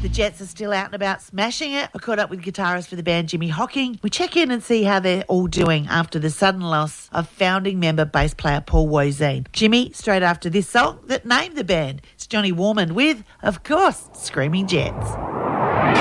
The Jets are still out and about smashing it. I caught up with guitarist for the band, Jimmy Hocking. We check in and see how they're all doing after the sudden loss of founding member bass player Paul Wozine. Jimmy, straight after this song that named the band. It's Johnny Warman with, of course, Screaming Jets.